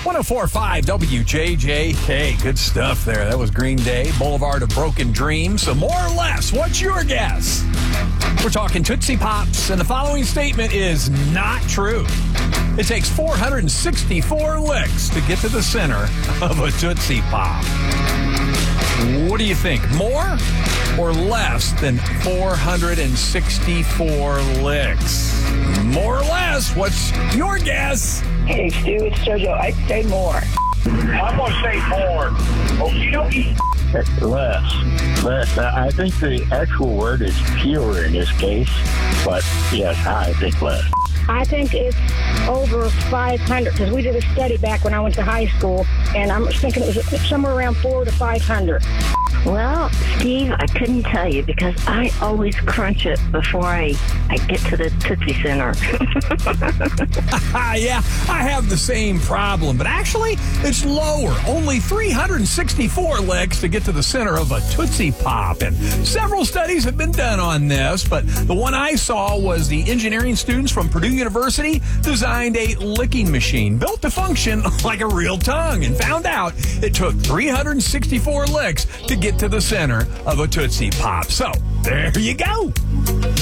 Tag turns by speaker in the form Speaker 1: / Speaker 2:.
Speaker 1: 104.5 WJJK. Good stuff there. That was Green Day, Boulevard of Broken Dreams. So more or less, what's your guess? We're talking Tootsie Pops, and the following statement is not true. It takes 464 licks to get to the center of a Tootsie Pop. What do you think? More or less than 464 licks? More or less? What's your guess?
Speaker 2: Hey, Stu, it's JoJo. I'd say more.
Speaker 3: I'm going to say more. Okie dokie.
Speaker 4: Less. I think the actual word is fewer in this case, but yes, I think less.
Speaker 2: I think it's over 500 because we did a study back when I went to high school, and I'm thinking it was somewhere around 400 to 500.
Speaker 5: Well, Steve, I couldn't tell you because I always crunch it before I get to the Tootsie Center.
Speaker 1: Yeah, I have the same problem, but actually, it's lower. Only 364 licks to get to the center of a Tootsie Pop. And several studies have been done on this, but the one I saw was the engineering students from Purdue University designed a licking machine built to function like a real tongue and found out it took 364 licks to get to the center of a Tootsie Pop. So, there you go.